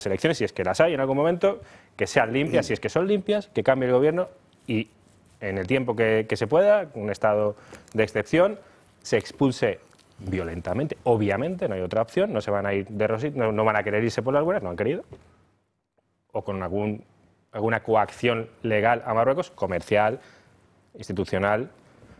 elecciones, si es que las hay en algún momento, que sean limpias, si es que son limpias, que cambie el gobierno y en el tiempo que se pueda, un estado de excepción, se expulse violentamente, obviamente, no hay otra opción, no se van a ir de rosita, no van a querer irse por las buenas, no han querido, o con alguna coacción legal a Marruecos, comercial, institucional,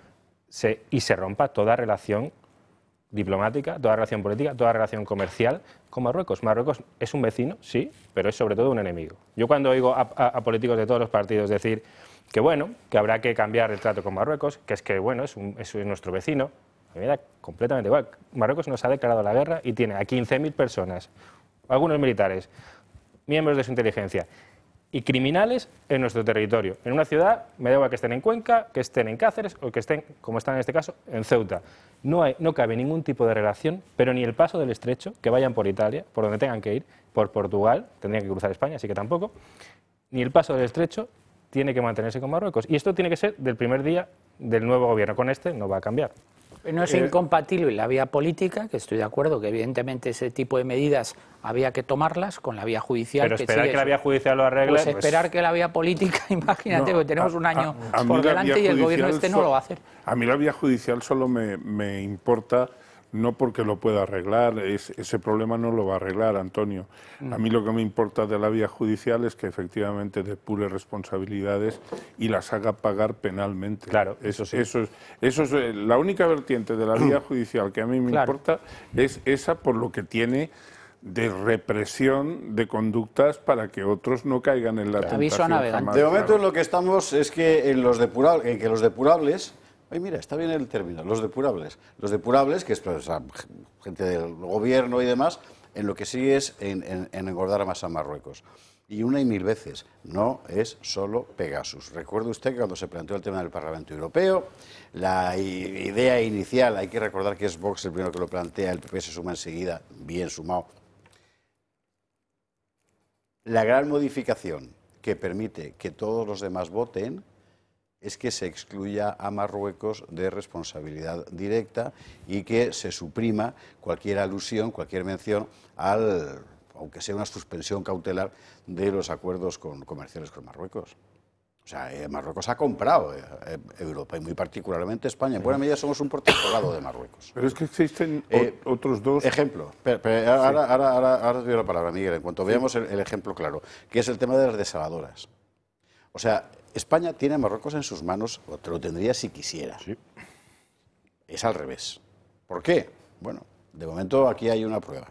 y se rompa toda relación diplomática, toda relación política, toda relación comercial con Marruecos. Marruecos es un vecino, sí, pero es sobre todo un enemigo. Yo cuando oigo a políticos de todos los partidos decir que bueno, que habrá que cambiar el trato con Marruecos, que es que bueno, es nuestro vecino, a mí me da completamente igual. Marruecos nos ha declarado la guerra y tiene a 15.000 personas, algunos militares, miembros de su inteligencia y criminales en nuestro territorio. En una ciudad, me da igual que estén en Cuenca, que estén en Cáceres o que estén, como están en este caso, en Ceuta. No cabe ningún tipo de relación, pero ni el paso del estrecho, que vayan por Italia, por donde tengan que ir, por Portugal, tendrían que cruzar España, así que tampoco, ni el paso del estrecho tiene que mantenerse con Marruecos. Y esto tiene que ser del primer día del nuevo gobierno. Con este no va a cambiar. No es incompatible la vía política, que estoy de acuerdo que evidentemente ese tipo de medidas había que tomarlas con la vía judicial. Pero esperar que la vía judicial lo arregle... Pues esperar que la vía política, imagínate, porque tenemos un año por delante y el gobierno no lo va a hacer. A mí la vía judicial solo me importa, no porque lo pueda arreglar, ese problema no lo va a arreglar, Antonio. A mí lo que me importa de la vía judicial es que efectivamente depure responsabilidades y las haga pagar penalmente. Claro, eso sí. Eso es la única vertiente de la vía judicial que a mí me importa, es esa por lo que tiene de represión de conductas para que otros no caigan en la tentación. De momento en lo que estamos es que en que los depurables... Ay, mira, está bien el término, los depurables, que es pues, gente del gobierno y demás, en lo que sí es en engordar más a Marruecos. Y una y mil veces, no es solo Pegasus. Recuerde usted que cuando se planteó el tema del Parlamento Europeo, la idea inicial, hay que recordar que es Vox el primero que lo plantea, el PP se suma enseguida, bien sumado. La gran modificación que permite que todos los demás voten es que se excluya a Marruecos de responsabilidad directa y que se suprima cualquier alusión, cualquier mención aunque sea una suspensión cautelar de los acuerdos comerciales con Marruecos. O sea, Marruecos ha comprado Europa y muy particularmente España. En buena medida somos un protectorado de Marruecos. Pero es que existen otros dos... Ejemplo. Ahora te doy la palabra, Miguel, en cuanto veamos el ejemplo claro, que es el tema de las desaladoras. O sea, España tiene a Marruecos en sus manos, o te lo tendría si quisiera. Sí. Es al revés. ¿Por qué? Bueno, de momento aquí hay una prueba.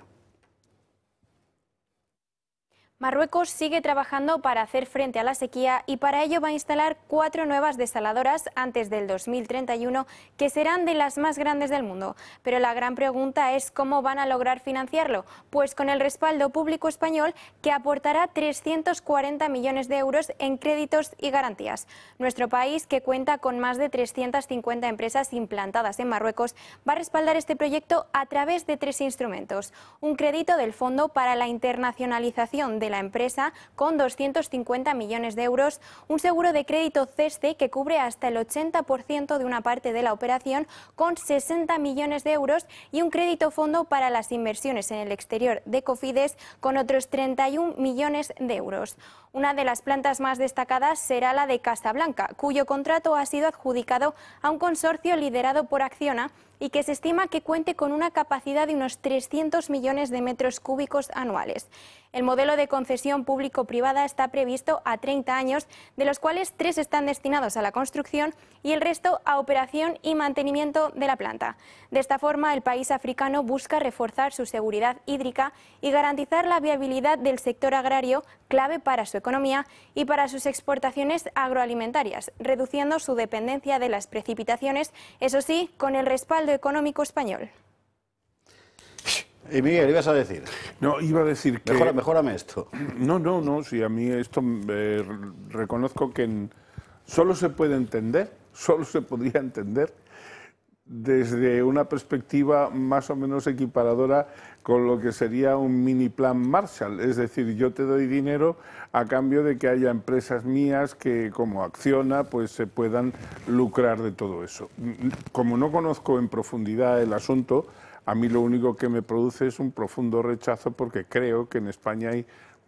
Marruecos sigue trabajando para hacer frente a la sequía y para ello va a instalar 4 nuevas desaladoras antes del 2031 que serán de las más grandes del mundo. Pero la gran pregunta es cómo van a lograr financiarlo, pues con el respaldo público español que aportará 340 millones de euros en créditos y garantías. Nuestro país, que cuenta con más de 350 empresas implantadas en Marruecos, va a respaldar este proyecto a través de 3 instrumentos. Un crédito del Fondo para la Internacionalización de la empresa con 250 millones de euros, un seguro de crédito CESCE que cubre hasta el 80% de una parte de la operación con 60 millones de euros y un crédito fondo para las inversiones en el exterior de Cofides con otros 31 millones de euros. Una de las plantas más destacadas será la de Casablanca, cuyo contrato ha sido adjudicado a un consorcio liderado por Acciona y que se estima que cuente con una capacidad de unos 300 millones de metros cúbicos anuales. El modelo de concesión público-privada está previsto a 30 años, de los cuales 3 están destinados a la construcción y el resto a operación y mantenimiento de la planta. De esta forma, el país africano busca reforzar su seguridad hídrica y garantizar la viabilidad del sector agrario, clave para su economía y para sus exportaciones agroalimentarias, reduciendo su dependencia de las precipitaciones, eso sí, con el respaldo económico español. Y Miguel, ibas a decir. No, iba a decir que... Mejórame esto. No, sí, a mí esto reconozco que solo se puede entender, solo se podría entender desde una perspectiva más o menos equiparadora con lo que sería un mini plan Marshall, es decir, yo te doy dinero a cambio de que haya empresas mías que, como Acciona, pues se puedan lucrar de todo eso. Como no conozco en profundidad el asunto, a mí lo único que me produce es un profundo rechazo porque creo que en España hay